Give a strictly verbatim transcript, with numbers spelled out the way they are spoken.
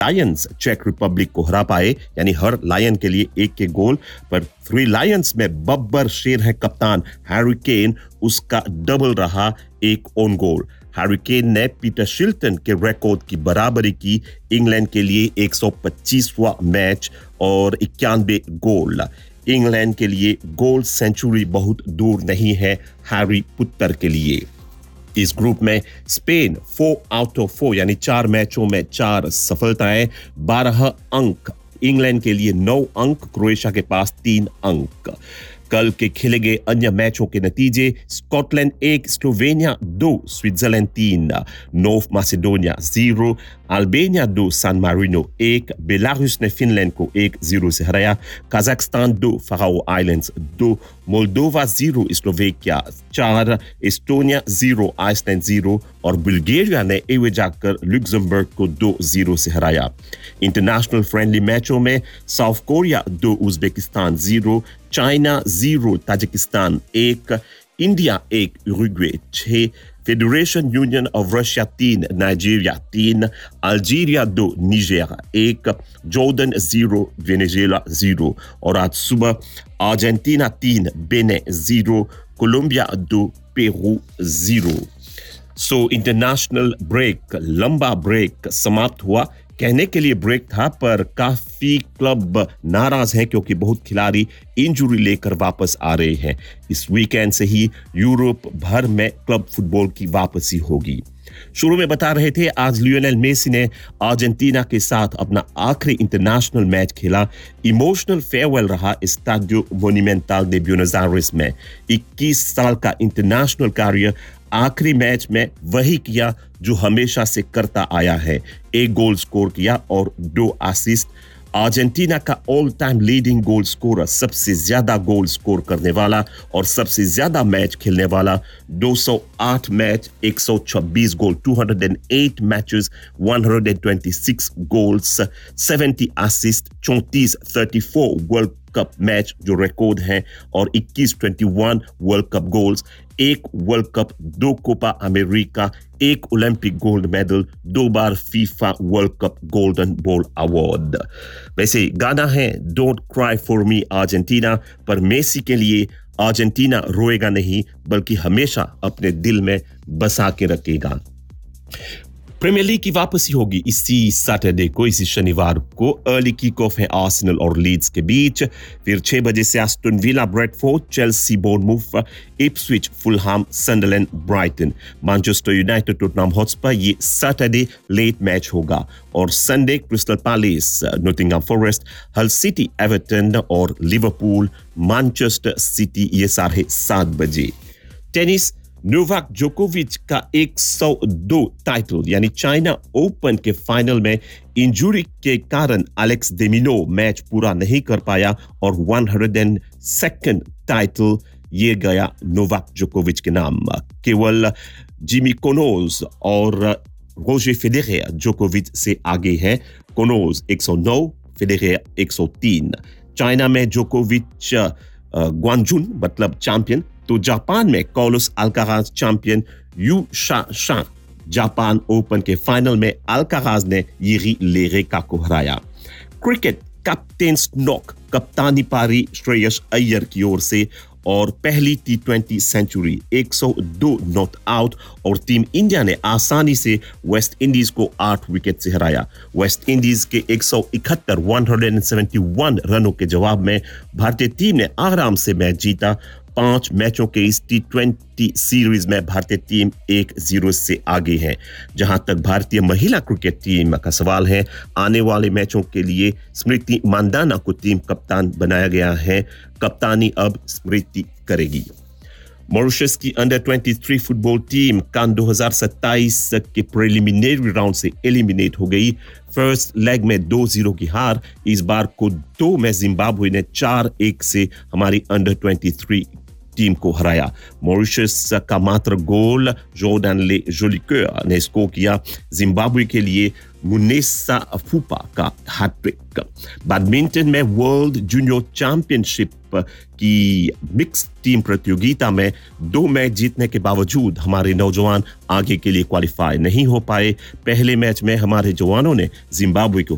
Lions check Republic को हरा पाए, यानी हर लायन के लिए एक के गोल, पर थ्री लायंस में बब्बर शेर है कप्तान हैरी केन, उसका डबल रहा, एक ओन गोल। हैरी केन ने पीटर शिल्टन के रिकॉर्ड की बराबरी की, इंग्लैंड के लिए एक सौ पच्चीसवां मैच और इक्यानवे गोल। इंग्लैंड के लिए गोल सेंचुरी बहुत दूर नहीं है हैरी पुत्तर के लिए। इस ग्रुप में Spain four out of four यानी चार मैचों में चार सफलताएं, बारह अंक। इंग्लैंड के लिए नौ अंक, क्रोएशिया के पास तीन अंक। कल के खेले गए अन्य मैचों के नतीजे: स्कॉटलैंड एक, स्लोवेनिया दो, स्विट्जरलैंड तीन, नॉर्थ मैसेडोनिया जीरो, अल्बानिया दो, सैन मारिनो एक, बेलारूस ने फिनलैंड को एक जीरो से हराया, कजाकिस्तान दो, फराओ आइलैंड्स दो, मोल्डोवा जीरो, स्लोवेकिया चार, एस्टोनिया जीरो, आइसलैंड जीरो और बुल्गारिया ने एवे जाकर लुक्समबर्ग को दो जीरो से हराया। इंटरनेशनल फ्रेंडली मैचों में साउथ कोरिया दो, Uzbekistan zero, China zero, Tajikistan एक, इंडिया एक, उरुग्वे छह, फेडरेशन यूनियन ऑफ रशिया तीन, नाइजीरिया तीन, अल्जीरिया दो, निजेर एक, जॉर्डन जीरो, वेनेजुएला जीरो और आज सुबह अर्जेंटीना तीन, बेने जीरो, कोलंबिया दो, Peru zero. So international break, लंबा ब्रेक समाप्त हुआ। कहने के लिए ब्रेक था, पर काफी क्लब नाराज हैं क्योंकि बहुत खिलाड़ी इंजरी लेकर वापस आ रहे हैं। इस वीकेंड से ही यूरोप भर में क्लब फुटबॉल की वापसी होगी। शुरू में बता रहे थे, आज लियोनेल मेसी ने अर्जेंटीना के साथ अपना आखिरी इंटरनेशनल मैच खेला। इमोशनल फेयरवेल रहा एस्टाडियो मोनुमेंटल दे ब्यूनस आयरेस में। इक्कीस साल का इंटरनेशनल कैरियर आखिरी मैच में वही किया जो हमेशा से करता आया है, एक गोल स्कोर किया और दो असिस्ट। अर्जेंटीना का all time leading goal scorer, सबसे ज्यादा गोल स्कोर करने वाला और सबसे ज्यादा मैच खेलने वाला, दो सौ आठ मैच, एक सौ छब्बीस गोल, दो सौ आठ मैचेस, एक सौ छब्बीस गोल्स, सत्तर असिस्ट, चौंतीस चौंतीस वर्ल्ड कप मैच जो रिकॉर्ड हैं और इक्कीस इक्कीस वर्ल्ड कप गोल्स, एक वर्ल्ड कप, दो कोपा अमेरिका, एक ओलंपिक गोल्ड मेडल, दो बार FIFA world cup golden ball award. वैसे गाना है don't cry for me Argentina, पर मेसी के लिए अर्जेंटीना रोएगा नहीं बल्कि हमेशा अपने दिल में बसा के रखेगा। प्रीमियर लीग की वापसी होगी इसी सैटरडे को, इसी शनिवार को। अर्ली किक ऑफ है आर्सेनल और लीड्स के बीच। फिर छह बजे से Aston villa Bradford, Chelsea बोर्नमूथ, Ipswich Fulham, सनडरलैंड Brighton, Manchester United Tottenham Hotspur. ये सैटरडे लेट मैच होगा और Sunday crystal palace, Nottingham forest, हल सिटी एवर्टन और लिवरपूल मैनचेस्टर सिटी, ये साढ़े सात बजे। टेनिस, नोवाक जोकोविच का एक सौ दो टाइटल यानी चाइना ओपन के फाइनल में इंजरी के कारण एलेक्स डेमिनो मैच पूरा नहीं कर पाया और एक सौ सेकंड टाइटल ये गया नोवाक जोकोविच के नाम। केवल जिमी कोनोज और रोजर फेडरेर जोकोविच से आगे हैं। कोनोज एक सौ नौ, फेडरेर एक सौ तीन। चाइना में जोकोविच ग्वांजुन मतलब चैंपियन, तो जापान में कार्लोस अल्काराज चैंपियन, यू शा शा। जापान ओपन के फाइनल में अल्काराज ने यिरी लेरेका को हराया। क्रिकेट, कैप्टन नॉक, कप्तानी पारी श्रेयस अय्यर की ओर से और पहली टी ट्वेंटी सेंचुरी, एक सौ दो नॉट आउट और टीम इंडिया ने आसानी से वेस्ट इंडीज को आठ विकेट से हराया। वेस्ट इंडीज के एक सौ इकहत्तर एक सौ इकहत्तर रनों के जवाब में भारतीय टीम ने आराम से मैच जीता। पांच मैचों के इस टी ट्वेंटी सीरीज में भारतीय टीम एक जीरो से आगे है। जहां तक भारतीय महिला क्रिकेट टीम का सवाल है, आने वाले मैचों के लिए स्मृति मांदाना को टीम कप्तान बनाया गया है। कप्तानी अब स्मृति करेगी। मॉरिशस की अंडर तेईस फुटबॉल टीम कान दो हज़ार सत्ताईस के प्रिलिमिनरी राउंड से एलिमिनेट हो गई। फर्स्ट लेग में दो जीरो की हार। इस बार को दो में जिम्बाब्वे ने चार एक से हमारी अंडर तेईस टीम को हराया। मॉरिशस का मात्र गोल जॉर्डन ले जोलिकर ने स्कोर किया। जिम्बाब्वे के लिए मुनेसा फूपा का हैट्रिक। बैडमिंटन में वर्ल्ड जूनियर चैंपियनशिप की मिक्स टीम प्रतियोगिता में दो मैच जीतने के बावजूद हमारे नौजवान आगे के लिए क्वालिफाई नहीं हो पाए। पहले मैच में हमारे जवानों ने जिम्बाब्वे को